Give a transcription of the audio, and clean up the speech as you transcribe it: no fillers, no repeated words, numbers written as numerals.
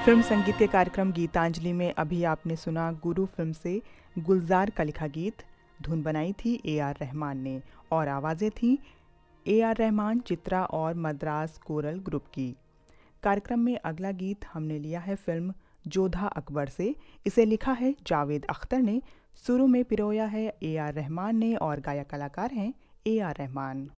Film संगीत के कार्यक्रम गीतांजलि में अभी आपने सुना गुरु फिल्म से गुलजार का लिखा गीत। धुन बनाई थी AR रहमान ने और आवाज़ें थीं AR रहमान, चित्रा और मद्रास कोरल ग्रुप की। कार्यक्रम में अगला गीत हमने लिया है फिल्म जोधा अकबर से। इसे लिखा है जावेद अख्तर ने, सुरों में पिरोया है AR रहमान ने और गायक कलाकार हैं AR रहमान।